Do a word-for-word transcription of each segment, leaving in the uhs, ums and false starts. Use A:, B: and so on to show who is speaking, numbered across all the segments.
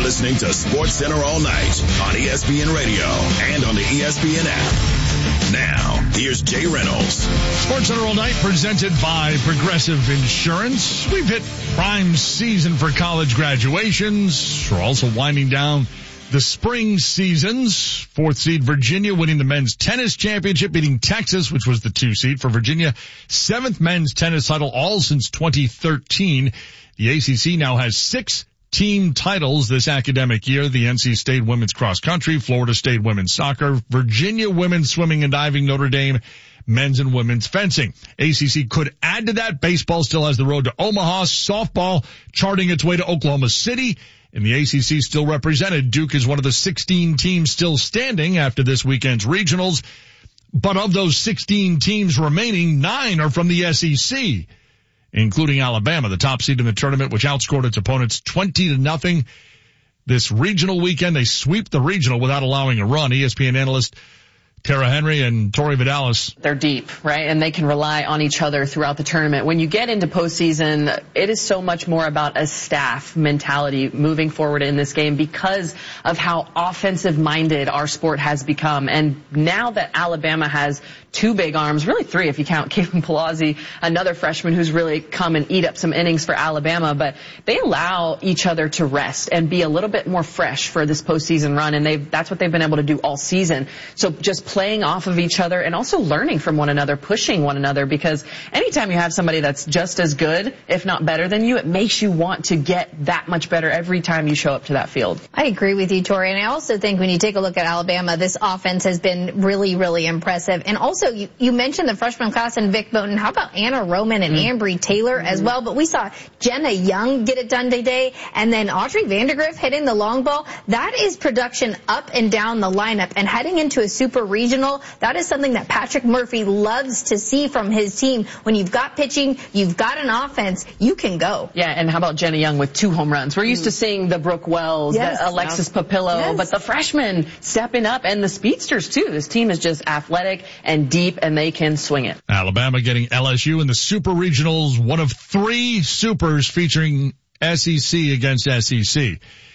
A: listening to Sports Center all night on E S P N Radio and on the E S P N app. Now, here's Jay Reynolds.
B: Sports Center all night presented by Progressive Insurance. We've hit prime season for college graduations. We're also winding down the spring seasons. Fourth seed Virginia winning the men's tennis championship, beating Texas, which was the two seed for Virginia. Seventh men's tennis title, all since twenty thirteen. The A C C now has six team titles this academic year. The N C State women's cross country, Florida State women's soccer, Virginia women's swimming and diving, Notre Dame men's and women's fencing. A C C could add to that. Baseball still has the road to Omaha. Softball charting its way to Oklahoma City. And the A C C still represented. Duke is one of the sixteen teams still standing after this weekend's regionals. But of those sixteen teams remaining, nine are from the S E C, including Alabama, the top seed in the tournament, which outscored its opponents twenty to nothing. This regional weekend, they sweep the regional without allowing a run. E S P N analyst Tara Henry and Tori Vidalis.
C: They're deep, right? And they can rely on each other throughout the tournament. When you get into postseason, it is so much more about a staff mentality moving forward in this game because of how offensive-minded our sport has become. And now that Alabama has two big arms, really three if you count Kevin Palazzi, another freshman who's really come and eat up some innings for Alabama, but they allow each other to rest and be a little bit more fresh for this postseason run, and they've, that's what they've been able to do all season. So just playing off of each other and also learning from one another, pushing one another, because anytime you have somebody that's just as good, if not better than you, it makes you want to get that much better every time you show up to that field.
D: I agree with you, Tori, and I also think when you take a look at Alabama, this offense has been really, really impressive. And also, you, you mentioned the freshman class and Vic Bowden. How about Anna Roman and mm-hmm. Ambry Taylor mm-hmm. as well? But we saw Jenna Young get it done today, and then Audrey Vandergriff hitting the long ball. That is production up and down the lineup, and heading into a super regional, that is something that Patrick Murphy loves to see from his team. When you've got pitching, you've got an offense, you can go.
C: Yeah, and how about Jenna Young with two home runs? We're used mm. to seeing the Brooke Wells, yes. the Alexis Papillo, yes. but the freshmen stepping up, and the speedsters too. This team is just athletic and deep, and they can swing it.
B: Alabama getting L S U in the Super Regionals, one of three supers featuring S E C against S E C.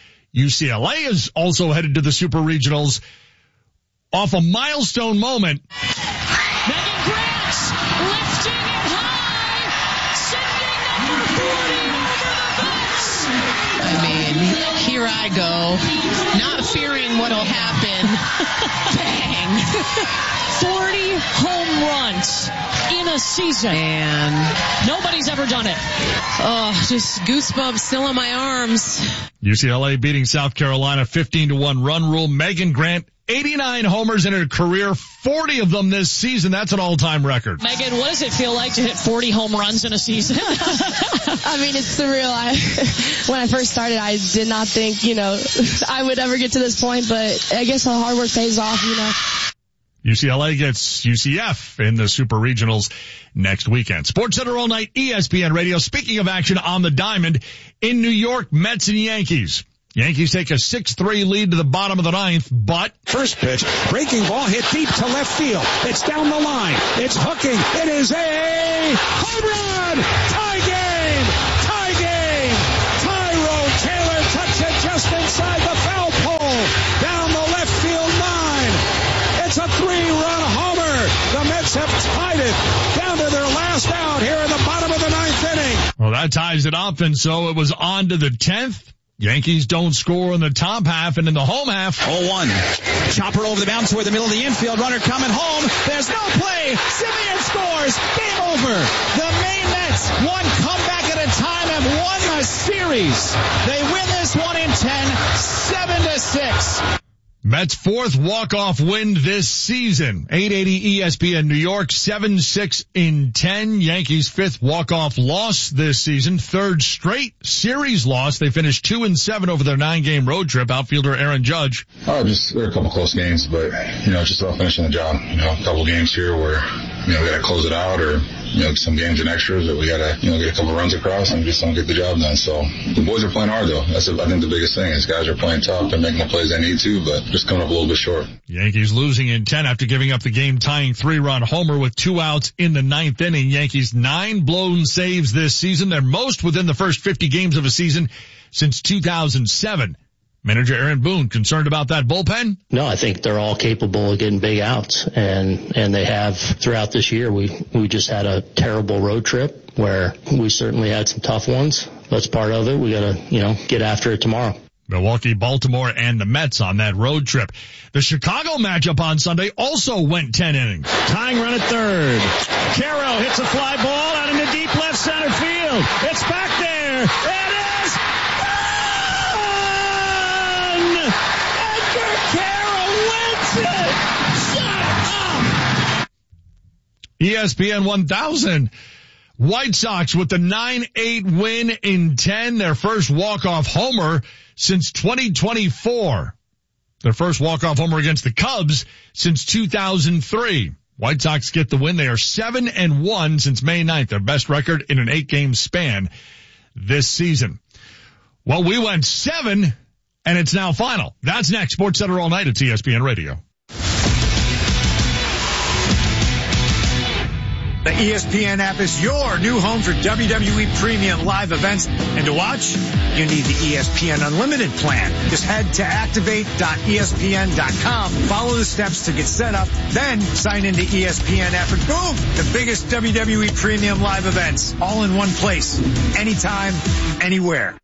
B: U C L A is also headed to the Super Regionals off a milestone moment.
E: Megan Grant lifting it high, sending number forty over the fence. I mean, here I go, not fearing what'll happen. Bang. forty home runs in a season. And nobody's ever done it. Oh, just goosebumps still on my arms.
B: U C L A beating South Carolina fifteen to one run rule. Megan Grant, eighty-nine homers in her career, forty of them this season. That's an all-time record.
E: Megan, what does it feel like to hit forty home runs in a season?
F: I mean, it's surreal. I, when I first started, I did not think, you know, I would ever get to this point, but I guess the hard work pays off, you know.
B: U C L A gets U C F in the Super Regionals next weekend. Sports Center all night, E S P N Radio. Speaking of action on the diamond, in New York, Mets and Yankees. Yankees take a six three lead to the bottom of the ninth, but...
G: First pitch, breaking ball hit deep to left field. It's down the line. It's hooking. It is a home run! Tie game! Tie game! Tyrone Taylor touched it just inside the foul pole. Down the left field line. It's a three-run homer. The Mets have tied it down to their last out here in the bottom of the ninth inning.
B: Well, that ties it up, and so it was on to the tenth. Yankees don't score in the top half, and in the home half.
H: oh one. Chopper over the mound toward the middle of the infield. Runner coming home. There's no play. Simeon scores. Game over. The Maine Mets, one comeback at a time, have won the series. They win this one in ten, seven to six.
B: Mets' fourth walk-off win this season. eight eighty E S P N New York, seven six in ten. Yankees' fifth walk-off loss this season. Third straight series loss. They finished two and seven over their nine-game road trip. Outfielder Aaron Judge.
I: Oh, just, there were a couple close games, but, you know, just about finishing the job. You know, a couple games here where, you know, we gotta close it out, or, you know, some games and extras that we gotta, you know, get a couple runs across and just don't get the job done. So the boys are playing hard though. That's, I think, the biggest thing is guys are playing tough. They're making the plays they need to, but just coming up a little bit short.
B: Yankees losing in ten after giving up the game-tying three-run homer with two outs in the ninth inning. Yankees nine blown saves this season. Their most within the first fifty games of a season since two thousand seven. Manager Aaron Boone, concerned about that bullpen?
J: No, I think they're all capable of getting big outs, and, and they have throughout this year. We, we just had a terrible road trip where we certainly had some tough ones. That's part of it. We got to, you know, get after it tomorrow.
B: Milwaukee, Baltimore, and the Mets on that road trip. The Chicago matchup on Sunday also went ten innings.
G: Tying run at third. Caro hits a fly ball out into deep left center field. It's back there. It is gone! Edgar Caro wins it! Shut up!
B: E S P N one thousand. White Sox with the nine eight win in ten, their first walk-off homer since twenty twenty-four. Their first walk-off homer against the Cubs since two thousand three. White Sox get the win. They are seven and one since May ninth, their best record in an eight-game span this season. Well, we went seven, and it's now final. That's next. Sports Center all night at E S P N Radio.
K: The E S P N app is your new home for W W E Premium live events. And to watch, you need the E S P N Unlimited plan. Just head to activate dot E S P N dot com, follow the steps to get set up, then sign into E S P N app, and boom, the biggest W W E Premium live events, all in one place, anytime, anywhere.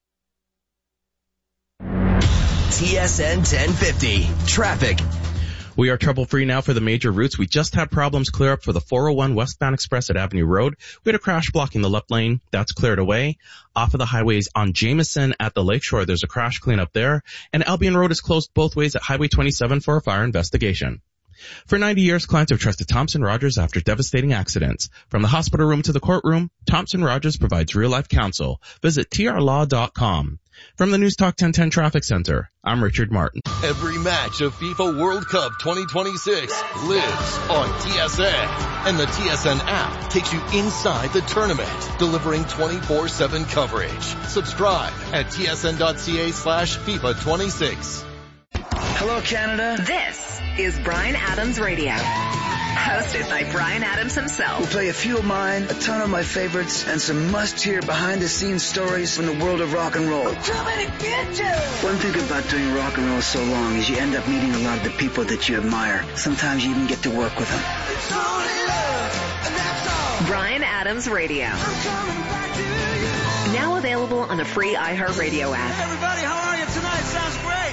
L: T S N ten fifty, traffic.
M: We are trouble-free now for the major routes. We just had problems clear up for the four oh one westbound express at Avenue Road. We had a crash blocking the left lane. That's cleared away. Off of the highways on Jameson at the Lakeshore, there's a crash cleanup there. And Albion Road is closed both ways at Highway twenty-seven for a fire investigation. For ninety years, clients have trusted Thompson Rogers after devastating accidents. From the hospital room to the courtroom, Thompson Rogers provides real-life counsel. Visit T R law dot com. From the News Talk ten ten Traffic Center, I'm Richard Martin.
N: Every match of FIFA World Cup twenty twenty-six lives on T S N. And the T S N app takes you inside the tournament, delivering twenty-four seven coverage. Subscribe at T S N dot C A slash FIFA twenty-six.
O: Hello, Canada.
P: This is Bryan Adams Radio. Hosted by Bryan Adams himself.
O: We'll play a few of mine, a ton of my favorites, and some must-hear behind-the-scenes stories from the world of rock and roll.
P: I'm coming to get you!
O: One thing about doing rock and roll so long is you end up meeting a lot of the people that you admire. Sometimes you even get to work with them.
P: It's only love, and that's all. Bryan Adams Radio. I'm coming back to you. Now available on the free iHeartRadio app.
Q: Hey everybody, how are you tonight? Sounds great.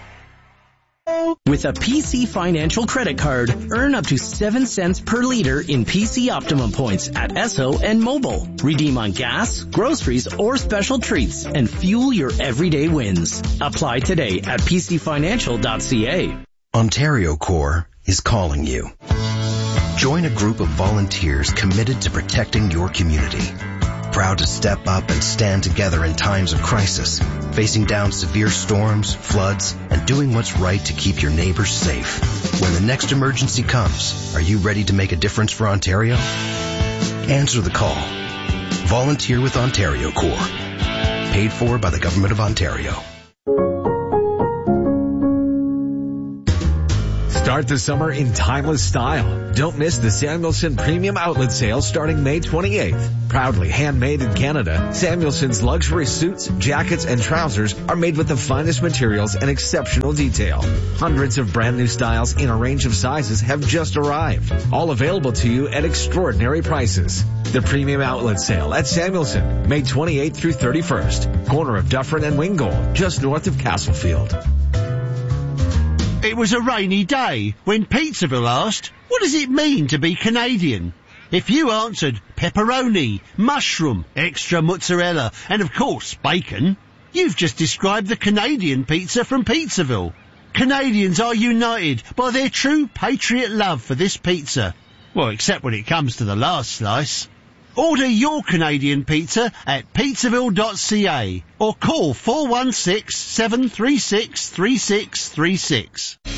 R: With a P C Financial credit card, earn up to seven cents per liter in P C Optimum points at Esso and Mobile. Redeem on gas, groceries, or special treats and fuel your everyday wins. Apply today at P C financial dot C A.
S: Ontario Corps is calling you. Join a group of volunteers committed to protecting your community. Proud to step up and stand together in times of crisis, facing down severe storms, floods, and doing what's right to keep your neighbors safe. When the next emergency comes, are you ready to make a difference for Ontario? Answer the call. Volunteer with Ontario Corps. Paid for by the Government of Ontario.
T: Start the summer in timeless style. Don't miss the Samuelson Premium Outlet Sale starting May twenty-eighth. Proudly handmade in Canada, Samuelson's luxury suits, jackets, and trousers are made with the finest materials and exceptional detail. Hundreds of brand new styles in a range of sizes have just arrived. All available to you at extraordinary prices. The Premium Outlet Sale at Samuelson, May twenty-eighth through thirty-first. Corner of Dufferin and Wingold, just north of Castlefield.
U: It was a rainy day when Pizzaville asked, what does it mean to be Canadian? If you answered pepperoni, mushroom, extra mozzarella, and of course bacon, you've just described the Canadian pizza from Pizzaville. Canadians are united by their true patriot love for this pizza. Well, except when it comes to the last slice. Order your Canadian pizza at pizzaville dot C A or call four one six, seven three six, three six three six.